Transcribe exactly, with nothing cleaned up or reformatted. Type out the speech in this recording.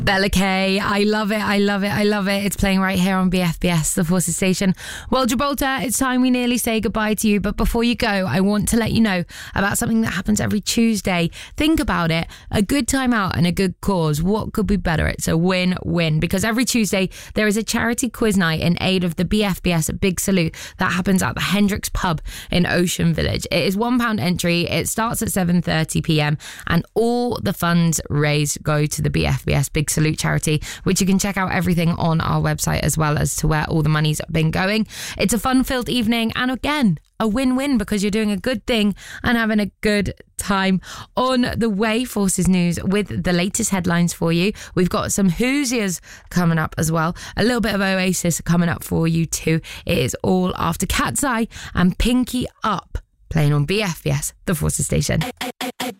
Bella K, I love it, I love it, I love it. It's playing right here on B F B S, the Forces Station. Well, Gibraltar, it's time we nearly say goodbye to you. But before you go, I want to let you know about something that happens every Tuesday. Think about it. A good time out and a good cause. What could be better? It's a win-win. Because every Tuesday, there is a charity quiz night in aid of the B F B S Big Salute that happens at the Hendricks Pub in Ocean Village. It is one pound entry. It starts at seven thirty p.m. and all the funds raised go to the B F B S Big Salute charity, which you can check out everything on our website as well as to where all the money's been going. It's a fun-filled evening and again, a win-win because you're doing a good thing and having a good time. On the way, Forces News with the latest headlines for you. We've got some Hoosiers coming up as well. A little bit of Oasis coming up for you too. It is all after Cat's Eye and Pinky Up, playing on B F B S, the Forces Station.